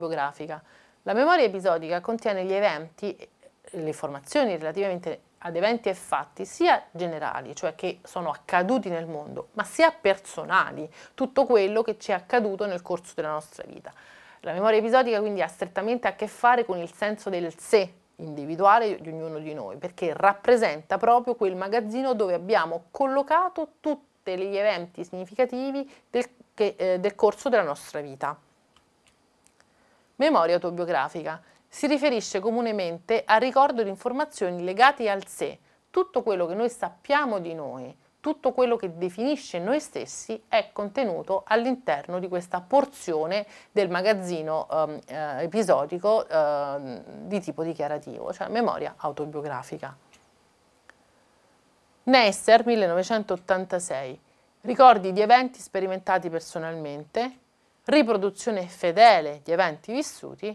biografica. La memoria episodica contiene gli eventi, le informazioni relativamente ad eventi e fatti sia generali, cioè che sono accaduti nel mondo, ma sia personali, tutto quello che ci è accaduto nel corso della nostra vita. La memoria episodica quindi ha strettamente a che fare con il senso del sé individuale di ognuno di noi, perché rappresenta proprio quel magazzino dove abbiamo collocato tutti gli eventi significativi del corso della nostra vita. Memoria autobiografica. Si riferisce comunemente al ricordo di informazioni legate al sé. Tutto quello che noi sappiamo di noi, tutto quello che definisce noi stessi è contenuto all'interno di questa porzione del magazzino episodico di tipo dichiarativo, cioè memoria autobiografica. Neisser, 1986. Ricordi di eventi sperimentati personalmente, riproduzione fedele di eventi vissuti,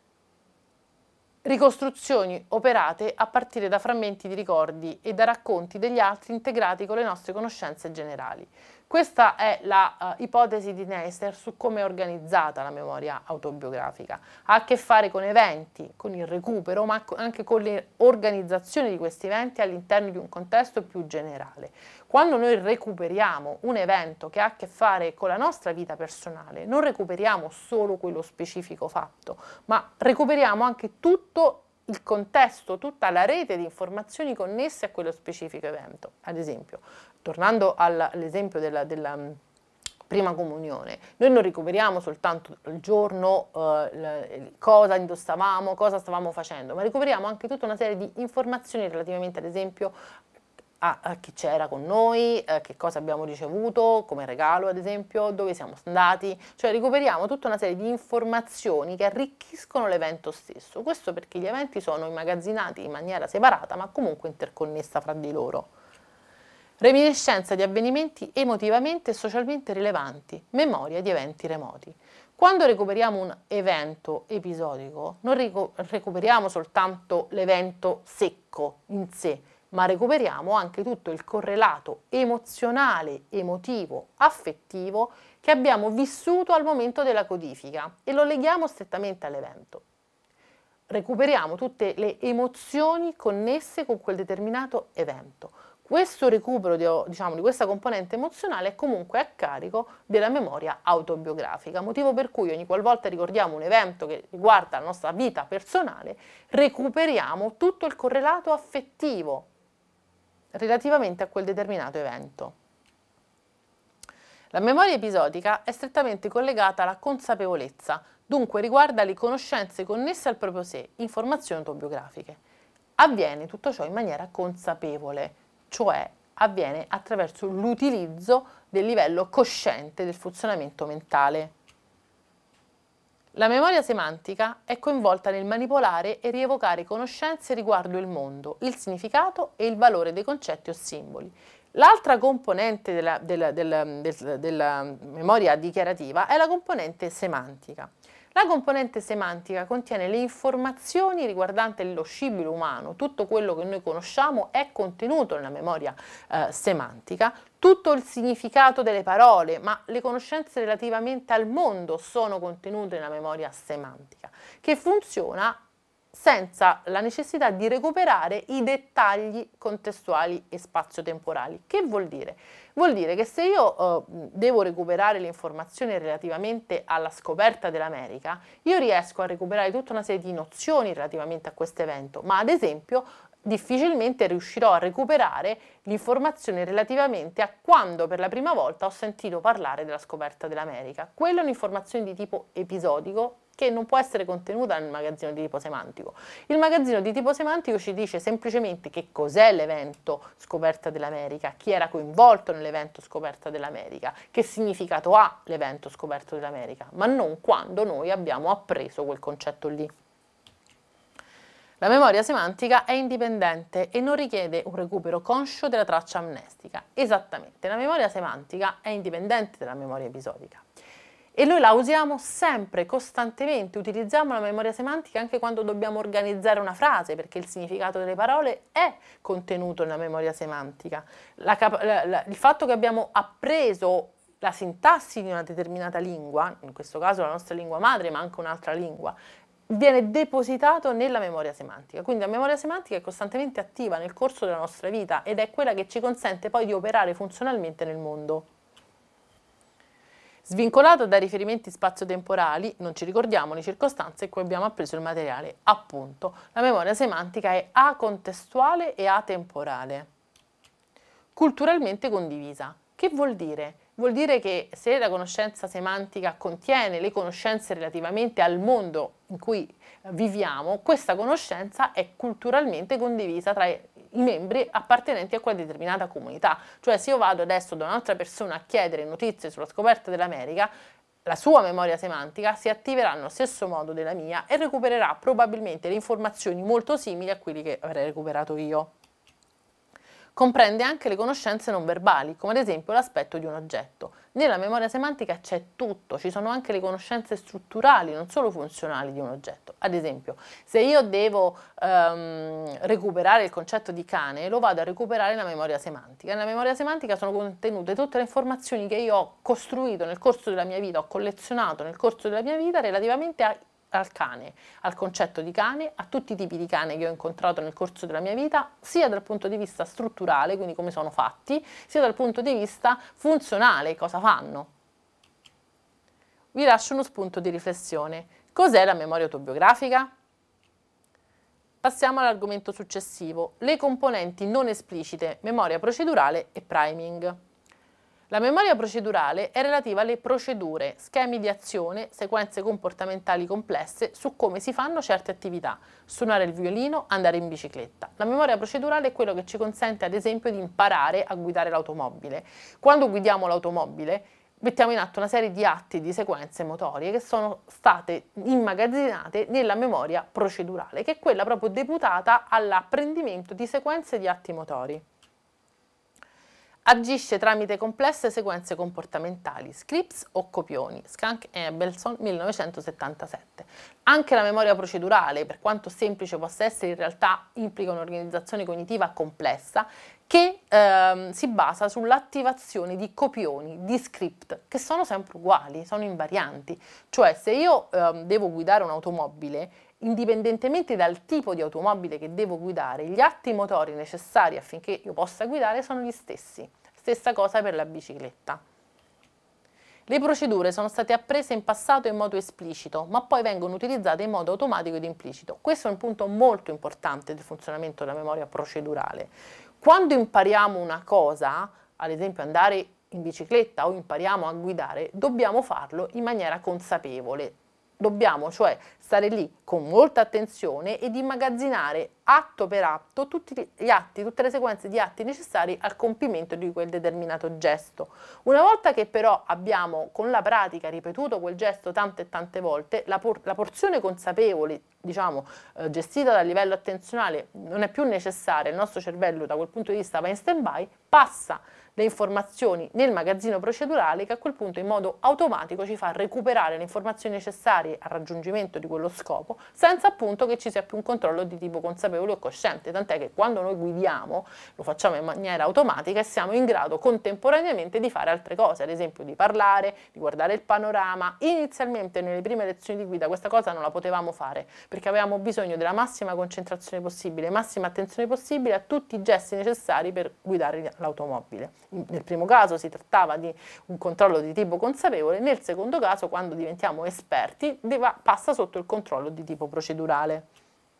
ricostruzioni operate a partire da frammenti di ricordi e da racconti degli altri integrati con le nostre conoscenze generali. Questa è la ipotesi di Neisser su come è organizzata la memoria autobiografica. Ha a che fare con eventi, con il recupero, ma anche con l'organizzazione di questi eventi all'interno di un contesto più generale. Quando noi recuperiamo un evento che ha a che fare con la nostra vita personale, non recuperiamo solo quello specifico fatto, ma recuperiamo anche tutto il contesto, tutta la rete di informazioni connesse a quello specifico evento. Ad esempio, tornando all'esempio della prima comunione, noi non recuperiamo soltanto il giorno, cosa indossavamo, cosa stavamo facendo, ma recuperiamo anche tutta una serie di informazioni relativamente, ad esempio, a chi c'era con noi, che cosa abbiamo ricevuto come regalo, ad esempio, dove siamo andati, cioè recuperiamo tutta una serie di informazioni che arricchiscono l'evento stesso. Questo perché gli eventi sono immagazzinati in maniera separata, ma comunque interconnessa fra di loro. Reminiscenza di avvenimenti emotivamente e socialmente rilevanti, memoria di eventi remoti. Quando recuperiamo un evento episodico, non recuperiamo soltanto l'evento secco in sé, ma recuperiamo anche tutto il correlato emozionale, emotivo, affettivo che abbiamo vissuto al momento della codifica e lo leghiamo strettamente all'evento. Recuperiamo tutte le emozioni connesse con quel determinato evento. Questo recupero di questa componente emozionale è comunque a carico della memoria autobiografica, motivo per cui ogni qualvolta ricordiamo un evento che riguarda la nostra vita personale, recuperiamo tutto il correlato affettivo relativamente a quel determinato evento. La memoria episodica è strettamente collegata alla consapevolezza, dunque riguarda le conoscenze connesse al proprio sé, informazioni autobiografiche. Avviene tutto ciò in maniera consapevole, cioè avviene attraverso l'utilizzo del livello cosciente del funzionamento mentale. La memoria semantica è coinvolta nel manipolare e rievocare conoscenze riguardo il mondo, il significato e il valore dei concetti o simboli. L'altra componente della memoria dichiarativa è la componente semantica. La componente semantica contiene le informazioni riguardanti lo scibile umano, tutto quello che noi conosciamo è contenuto nella memoria semantica, tutto il significato delle parole, ma le conoscenze relativamente al mondo sono contenute nella memoria semantica, che funziona senza la necessità di recuperare i dettagli contestuali e spazio-temporali. Che vuol dire? Vuol dire che se io devo recuperare le informazioni relativamente alla scoperta dell'America, io riesco a recuperare tutta una serie di nozioni relativamente a questo evento, ma ad esempio difficilmente riuscirò a recuperare l'informazione relativamente a quando per la prima volta ho sentito parlare della scoperta dell'America. Quella è un'informazione di tipo episodico che non può essere contenuta nel magazzino di tipo semantico. Il magazzino di tipo semantico ci dice semplicemente che cos'è l'evento scoperta dell'America, chi era coinvolto nell'evento scoperta dell'America, che significato ha l'evento scoperto dell'America, ma non quando noi abbiamo appreso quel concetto lì. La memoria semantica è indipendente e non richiede un recupero conscio della traccia amnestica. Esattamente, la memoria semantica è indipendente dalla memoria episodica. E noi la usiamo sempre, costantemente, utilizziamo la memoria semantica anche quando dobbiamo organizzare una frase, perché il significato delle parole è contenuto nella memoria semantica. Il fatto che abbiamo appreso la sintassi di una determinata lingua, in questo caso la nostra lingua madre, ma anche un'altra lingua, viene depositato nella memoria semantica. Quindi la memoria semantica è costantemente attiva nel corso della nostra vita ed è quella che ci consente poi di operare funzionalmente nel mondo. Svincolato dai riferimenti spazio-temporali, non ci ricordiamo le circostanze in cui abbiamo appreso il materiale. Appunto, la memoria semantica è acontestuale e atemporale. Culturalmente condivisa. Che vuol dire? Vuol dire che se la conoscenza semantica contiene le conoscenze relativamente al mondo in cui viviamo, questa conoscenza è culturalmente condivisa tra i membri appartenenti a quella determinata comunità. Cioè, se io vado adesso da un'altra persona a chiedere notizie sulla scoperta dell'America, la sua memoria semantica si attiverà allo stesso modo della mia e recupererà probabilmente le informazioni molto simili a quelli che avrei recuperato io. Comprende anche le conoscenze non verbali, come ad esempio l'aspetto di un oggetto. Nella memoria semantica c'è tutto, ci sono anche le conoscenze strutturali, non solo funzionali di un oggetto. Ad esempio, se io devo recuperare il concetto di cane, lo vado a recuperare nella memoria semantica. Nella memoria semantica sono contenute tutte le informazioni che io ho costruito nel corso della mia vita, ho collezionato nel corso della mia vita relativamente al cane, al concetto di cane, a tutti i tipi di cane che ho incontrato nel corso della mia vita, sia dal punto di vista strutturale, quindi come sono fatti, sia dal punto di vista funzionale, cosa fanno. Vi lascio uno spunto di riflessione. Cos'è la memoria autobiografica? Passiamo all'argomento successivo, le componenti non esplicite, memoria procedurale e priming. La memoria procedurale è relativa alle procedure, schemi di azione, sequenze comportamentali complesse su come si fanno certe attività, suonare il violino, andare in bicicletta. La memoria procedurale è quello che ci consente ad esempio di imparare a guidare l'automobile. Quando guidiamo l'automobile mettiamo in atto una serie di atti, di sequenze motorie che sono state immagazzinate nella memoria procedurale, che è quella proprio deputata all'apprendimento di sequenze di atti motori. Agisce tramite complesse sequenze comportamentali, scripts o copioni, Skunk e Abelson 1977. Anche la memoria procedurale, per quanto semplice possa essere, in realtà implica un'organizzazione cognitiva complessa che si basa sull'attivazione di copioni, di script, che sono sempre uguali, sono invarianti. Cioè, se io devo guidare un'automobile, indipendentemente dal tipo di automobile che devo guidare, gli atti motori necessari affinché io possa guidare sono gli stessi. Stessa cosa per la bicicletta. Le procedure sono state apprese in passato in modo esplicito, ma poi vengono utilizzate in modo automatico ed implicito. Questo è un punto molto importante del funzionamento della memoria procedurale. Quando impariamo una cosa, ad esempio andare in bicicletta o impariamo a guidare, dobbiamo farlo in maniera consapevole. Dobbiamo cioè stare lì con molta attenzione ed immagazzinare atto per atto tutti gli atti, tutte le sequenze di atti necessari al compimento di quel determinato gesto. Una volta che però abbiamo con la pratica ripetuto quel gesto tante e tante volte, la porzione consapevole, diciamo, gestita dal livello attenzionale non è più necessaria, il nostro cervello da quel punto di vista va in stand-by, passa le informazioni nel magazzino procedurale che a quel punto in modo automatico ci fa recuperare le informazioni necessarie al raggiungimento di quello scopo senza appunto che ci sia più un controllo di tipo consapevole o cosciente, tant'è che quando noi guidiamo lo facciamo in maniera automatica e siamo in grado contemporaneamente di fare altre cose, ad esempio di parlare, di guardare il panorama. Inizialmente nelle prime lezioni di guida questa cosa non la potevamo fare perché avevamo bisogno della massima concentrazione possibile, massima attenzione possibile a tutti i gesti necessari per guidare l'automobile. Nel primo caso si trattava di un controllo di tipo consapevole, nel secondo caso, quando diventiamo esperti, passa sotto il controllo di tipo procedurale.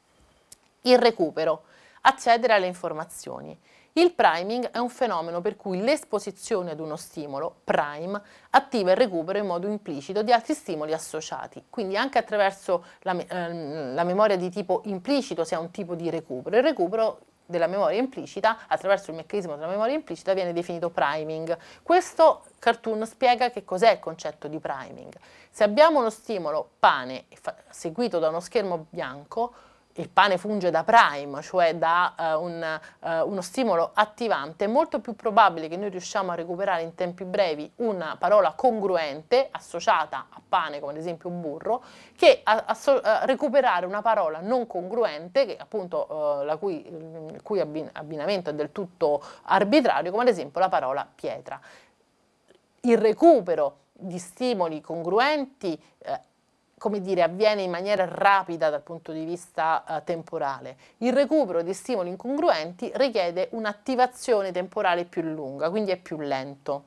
Il recupero, accedere alle informazioni. Il priming è un fenomeno per cui l'esposizione ad uno stimolo, prime, attiva il recupero in modo implicito di altri stimoli associati, quindi anche attraverso la memoria di tipo implicito si ha un tipo di recupero. Il recupero della memoria implicita, attraverso il meccanismo della memoria implicita, viene definito priming. Questo cartoon spiega che cos'è il concetto di priming. Se abbiamo uno stimolo pane seguito da uno schermo bianco, il pane funge da prime, cioè da uno stimolo attivante, è molto più probabile che noi riusciamo a recuperare in tempi brevi una parola congruente associata a pane, come ad esempio burro, che a recuperare una parola non congruente, che appunto il cui abbinamento è del tutto arbitrario, come ad esempio la parola pietra. Il recupero di stimoli congruenti come dire, avviene in maniera rapida dal punto di vista temporale. Il recupero di stimoli incongruenti richiede un'attivazione temporale più lunga, quindi è più lento.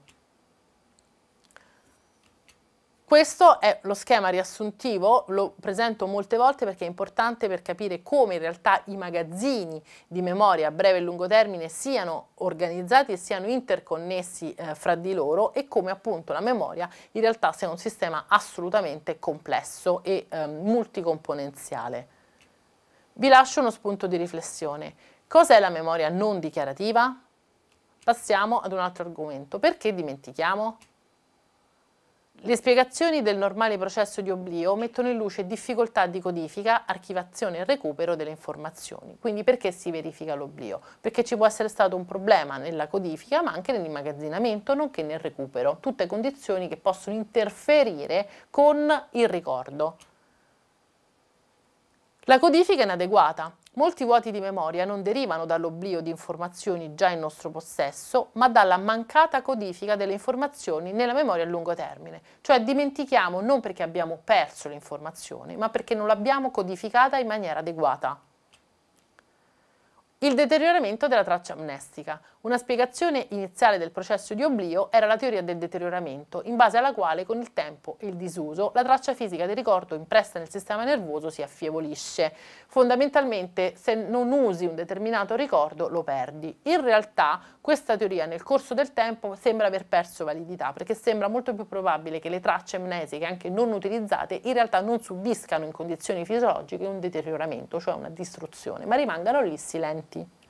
Questo è lo schema riassuntivo, lo presento molte volte perché è importante per capire come in realtà i magazzini di memoria a breve e lungo termine siano organizzati e siano interconnessi fra di loro e come appunto la memoria in realtà sia un sistema assolutamente complesso e multicomponenziale. Vi lascio uno spunto di riflessione. Cos'è la memoria non dichiarativa? Passiamo ad un altro argomento. Perché dimentichiamo? Le spiegazioni del normale processo di oblio mettono in luce difficoltà di codifica, archivazione e recupero delle informazioni. Quindi perché si verifica l'oblio? Perché ci può essere stato un problema nella codifica ma anche nell'immagazzinamento nonché nel recupero, tutte condizioni che possono interferire con il ricordo. La codifica è inadeguata. Molti vuoti di memoria non derivano dall'oblio di informazioni già in nostro possesso, ma dalla mancata codifica delle informazioni nella memoria a lungo termine. Cioè dimentichiamo non perché abbiamo perso l'informazione, ma perché non l'abbiamo codificata in maniera adeguata. Il deterioramento della traccia amnestica. Una spiegazione iniziale del processo di oblio era la teoria del deterioramento, in base alla quale con il tempo e il disuso la traccia fisica del ricordo impressa nel sistema nervoso si affievolisce. Fondamentalmente, se non usi un determinato ricordo, lo perdi. In realtà, questa teoria nel corso del tempo sembra aver perso validità, perché sembra molto più probabile che le tracce amnesiche, anche non utilizzate, in realtà non subiscano in condizioni fisiologiche un deterioramento, cioè una distruzione, ma rimangano lì silenti.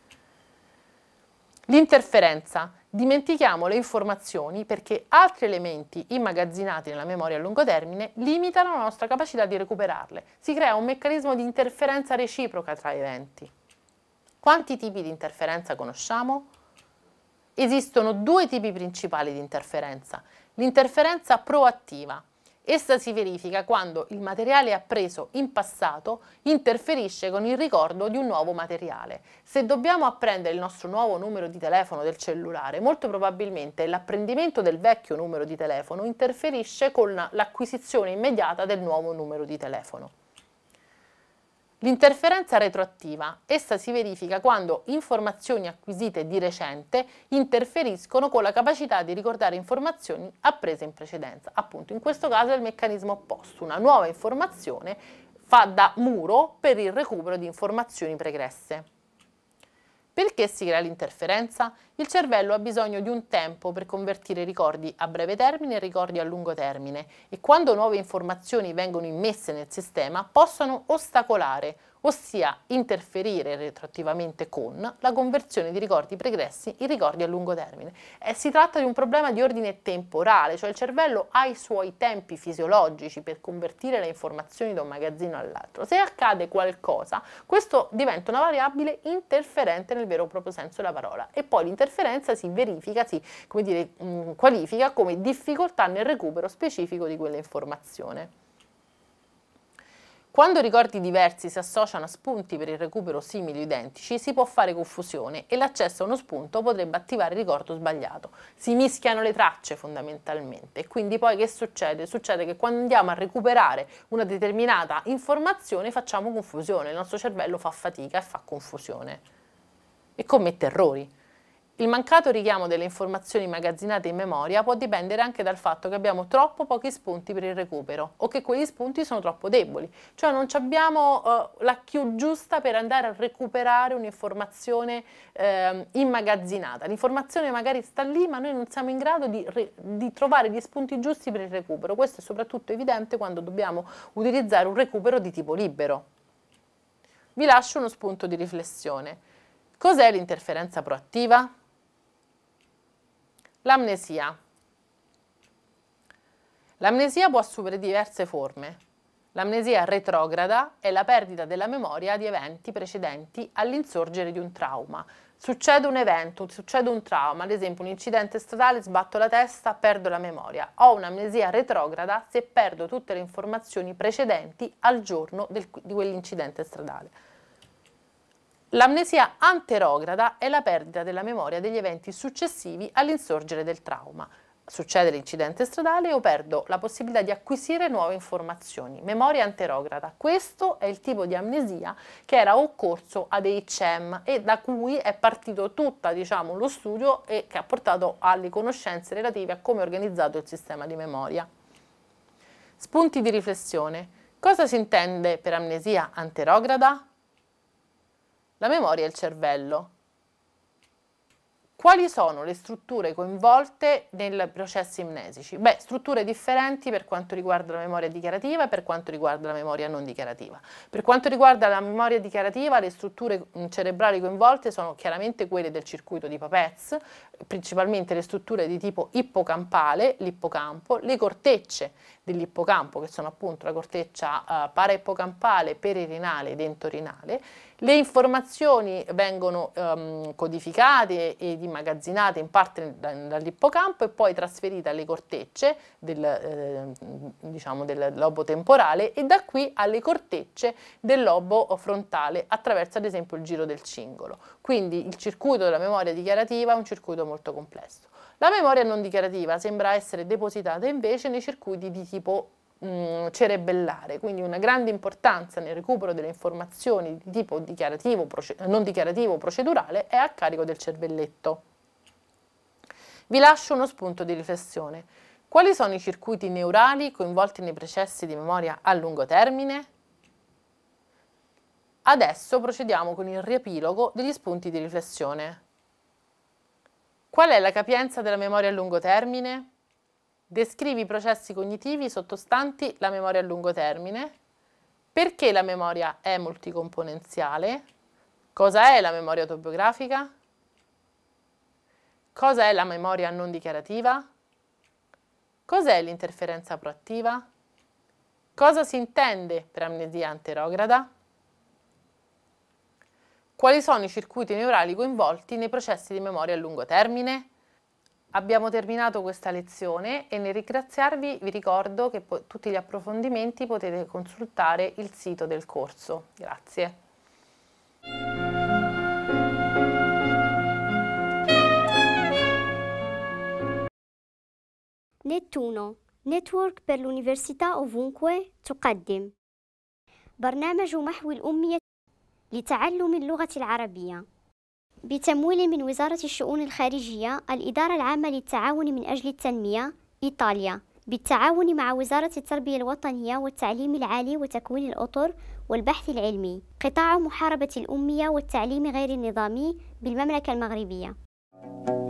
L'interferenza. Dimentichiamo le informazioni perché altri elementi immagazzinati nella memoria a lungo termine limitano la nostra capacità di recuperarle. Si crea un meccanismo di interferenza reciproca tra eventi. Quanti tipi di interferenza conosciamo? Esistono due tipi principali di interferenza. L'interferenza proattiva. Essa si verifica quando il materiale appreso in passato interferisce con il ricordo di un nuovo materiale. Se dobbiamo apprendere il nostro nuovo numero di telefono del cellulare, molto probabilmente l'apprendimento del vecchio numero di telefono interferisce con l'acquisizione immediata del nuovo numero di telefono. L'interferenza retroattiva. Essa si verifica quando informazioni acquisite di recente interferiscono con la capacità di ricordare informazioni apprese in precedenza. Appunto, in questo caso è il meccanismo opposto. Una nuova informazione fa da muro per il recupero di informazioni pregresse. Perché si crea l'interferenza? Il cervello ha bisogno di un tempo per convertire ricordi a breve termine e ricordi a lungo termine e quando nuove informazioni vengono immesse nel sistema possono ostacolare, ossia interferire retroattivamente con la conversione di ricordi pregressi in ricordi a lungo termine. Si tratta di un problema di ordine temporale, cioè il cervello ha i suoi tempi fisiologici per convertire le informazioni da un magazzino all'altro. Se accade qualcosa, questo diventa una variabile interferente nel vero e proprio senso della parola e poi l'interferenza si verifica, qualifica come difficoltà nel recupero specifico di quell'informazione. Quando ricordi diversi si associano a spunti per il recupero simili o identici, si può fare confusione e l'accesso a uno spunto potrebbe attivare il ricordo sbagliato. Si mischiano le tracce fondamentalmente e quindi poi che succede? Succede che quando andiamo a recuperare una determinata informazione facciamo confusione, il nostro cervello fa fatica e fa confusione e commette errori. Il mancato richiamo delle informazioni immagazzinate in memoria può dipendere anche dal fatto che abbiamo troppo pochi spunti per il recupero o che quegli spunti sono troppo deboli, cioè non abbiamo la cue giusta per andare a recuperare un'informazione immagazzinata. L'informazione magari sta lì, ma noi non siamo in grado di trovare gli spunti giusti per il recupero. Questo è soprattutto evidente quando dobbiamo utilizzare un recupero di tipo libero. Vi lascio uno spunto di riflessione. Cos'è l'interferenza proattiva? L'amnesia. L'amnesia può assumere diverse forme. L'amnesia retrograda è la perdita della memoria di eventi precedenti all'insorgere di un trauma. Succede un evento, succede un trauma, ad esempio un incidente stradale, sbatto la testa, perdo la memoria. Ho un'amnesia retrograda se perdo tutte le informazioni precedenti al giorno di quell'incidente stradale. L'amnesia anterograda è la perdita della memoria degli eventi successivi all'insorgere del trauma. succede l'incidente stradale, io perdo la possibilità di acquisire nuove informazioni, memoria anterograda. Questo è il tipo di amnesia che era occorso ad HM e da cui è partito tutto, diciamo, lo studio e che ha portato alle conoscenze relative a come è organizzato il sistema di memoria. Spunti di riflessione. Cosa si intende per amnesia anterograda? La memoria e il cervello. Quali sono le strutture coinvolte nei processi amnesici? Beh, strutture differenti per quanto riguarda la memoria dichiarativa e per quanto riguarda la memoria non dichiarativa. Per quanto riguarda la memoria dichiarativa, le strutture cerebrali coinvolte sono chiaramente quelle del circuito di Papez, principalmente le strutture di tipo ippocampale, l'ippocampo, le cortecce dell'ippocampo, che sono appunto la corteccia paraippocampale, peririnale ed entorinale. Le informazioni vengono codificate ed immagazzinate in parte dall'ippocampo e poi trasferite alle cortecce diciamo del lobo temporale e da qui alle cortecce del lobo frontale attraverso ad esempio il giro del cingolo. Quindi il circuito della memoria dichiarativa è un circuito molto complesso. La memoria non dichiarativa sembra essere depositata invece nei circuiti di tipo cerebellare, quindi una grande importanza nel recupero delle informazioni di tipo dichiarativo, non dichiarativo, procedurale è a carico del cervelletto. Vi lascio uno spunto di riflessione. Quali sono i circuiti neurali coinvolti nei processi di memoria a lungo termine? Adesso procediamo con il riepilogo degli spunti di riflessione. Qual è la capienza della memoria a lungo termine? Descrivi i processi cognitivi sottostanti la memoria a lungo termine. Perché la memoria è multicomponenziale? Cosa è la memoria autobiografica? Cosa è la memoria non dichiarativa? Cos'è l'interferenza proattiva? Cosa si intende per amnesia anterograda? Quali sono i circuiti neurali coinvolti nei processi di memoria a lungo termine? Abbiamo terminato questa lezione e nel ringraziarvi vi ricordo che tutti gli approfondimenti potete consultare il sito del corso. Grazie. نت1 نتورك per l'Università ovunque تقدم برنامج محو الأمية لتعلم اللغة العربية بتمويل من وزارة الشؤون الخارجية، الإدارة العامة للتعاون من أجل التنمية، إيطاليا، بالتعاون مع وزارة التربية الوطنية والتعليم العالي وتكوين الأطر والبحث العلمي، قطاع محاربة الأمية والتعليم غير النظامي بالمملكة المغربية.